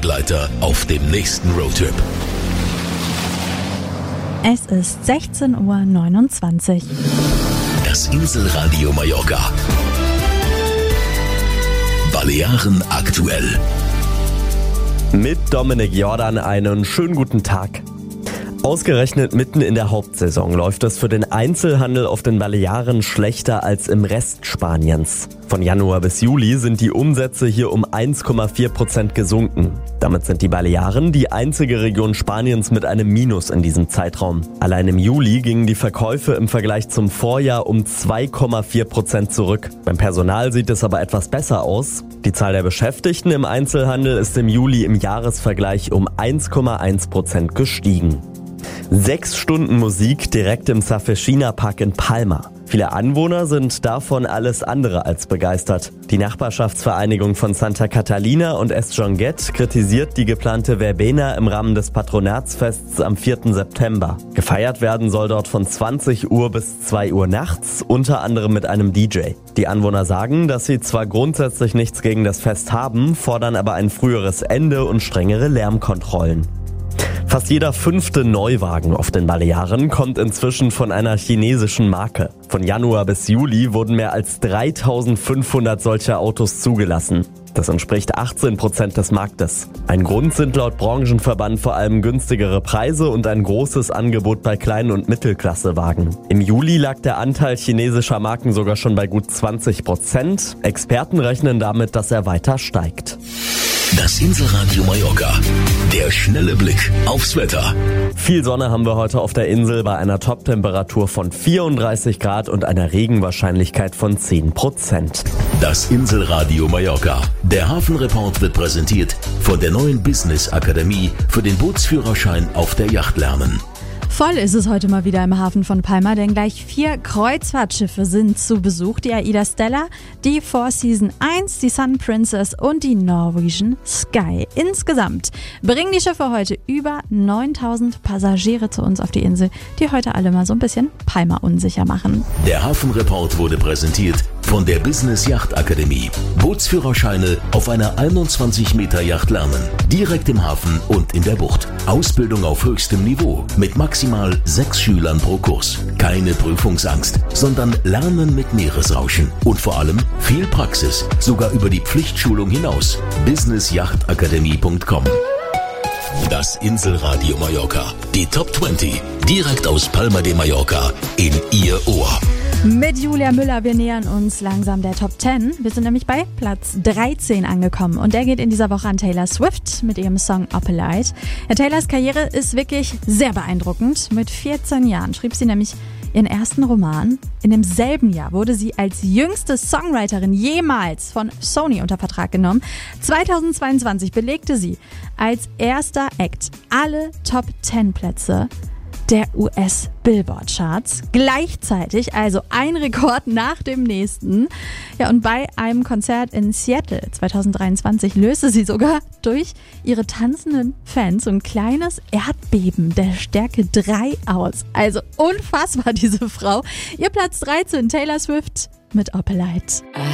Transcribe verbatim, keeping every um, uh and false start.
Wegbegleiter auf dem nächsten Roadtrip. Es ist sechzehn Uhr neunundzwanzig. Das Inselradio Mallorca. Balearen aktuell. Mit Dominik Jordan einen schönen guten Tag. Ausgerechnet mitten in der Hauptsaison läuft es für den Einzelhandel auf den Balearen schlechter als im Rest Spaniens. Von Januar bis Juli sind die Umsätze hier um eins Komma vier Prozent gesunken. Damit sind die Balearen die einzige Region Spaniens mit einem Minus in diesem Zeitraum. Allein im Juli gingen die Verkäufe im Vergleich zum Vorjahr um zwei Komma vier Prozent zurück. Beim Personal sieht es aber etwas besser aus. Die Zahl der Beschäftigten im Einzelhandel ist im Juli im Jahresvergleich um eins Komma eins Prozent gestiegen. Sechs Stunden Musik direkt im Safeshina Park in Palma. Viele Anwohner sind davon alles andere als begeistert. Die Nachbarschaftsvereinigung von Santa Catalina und Es Jonguet kritisiert die geplante Verbena im Rahmen des Patronatsfests am vierten September. Gefeiert werden soll dort von zwanzig Uhr bis zwei Uhr nachts, unter anderem mit einem D J. Die Anwohner sagen, dass sie zwar grundsätzlich nichts gegen das Fest haben, fordern aber ein früheres Ende und strengere Lärmkontrollen. Fast jeder fünfte Neuwagen auf den Balearen kommt inzwischen von einer chinesischen Marke. Von Januar bis Juli wurden mehr als dreitausendfünfhundert solcher Autos zugelassen. Das entspricht achtzehn Prozent des Marktes. Ein Grund sind laut Branchenverband vor allem günstigere Preise und ein großes Angebot bei Klein- und Mittelklassewagen. Im Juli lag der Anteil chinesischer Marken sogar schon bei gut zwanzig Prozent. Experten rechnen damit, dass er weiter steigt. Das Inselradio Mallorca. Der schnelle Blick aufs Wetter. Viel Sonne haben wir heute auf der Insel bei einer Toptemperatur von vierunddreißig Grad und einer Regenwahrscheinlichkeit von zehn Prozent. Das Inselradio Mallorca. Der Hafenreport wird präsentiert von der neuen Business Akademie für den Bootsführerschein auf der Yacht lernen. Voll ist es heute mal wieder im Hafen von Palma, denn gleich vier Kreuzfahrtschiffe sind zu Besuch. Die Aida Stella, die Four Seasons eins, die Sun Princess und die Norwegian Sky. Insgesamt bringen die Schiffe heute über neuntausend Passagiere zu uns auf die Insel, die heute alle mal so ein bisschen Palma unsicher machen. Der Hafenreport wurde präsentiert von der Business Yacht Akademie. Bootsführerscheine auf einer einundzwanzig Meter Yacht lernen. Direkt im Hafen und in der Bucht. Ausbildung auf höchstem Niveau mit maximal sechs Schülern pro Kurs. Keine Prüfungsangst, sondern Lernen mit Meeresrauschen. Und vor allem viel Praxis, sogar über die Pflichtschulung hinaus. business yacht akademie punkt com. Das Inselradio Mallorca. Die Top zwanzig. Direkt aus Palma de Mallorca in Ihr Ohr. Mit Julia Müller, wir nähern uns langsam der Top zehn. Wir sind nämlich bei Platz dreizehn angekommen und der geht in dieser Woche an Taylor Swift mit ihrem Song Opalite. Ja, Taylors Karriere ist wirklich sehr beeindruckend. Mit vierzehn Jahren schrieb sie nämlich ihren ersten Roman. In demselben Jahr wurde sie als jüngste Songwriterin jemals von Sony unter Vertrag genommen. zweitausendzweiundzwanzig belegte sie als erster Act alle Top zehn Plätze der U S-Billboard-Charts. Gleichzeitig, also ein Rekord nach dem nächsten. Ja, und bei einem Konzert in Seattle zweitausenddreiundzwanzig löste sie sogar durch ihre tanzenden Fans so ein kleines Erdbeben der Stärke drei aus. Also unfassbar, diese Frau. Ihr Platz dreizehn, Taylor Swift mit Opalite.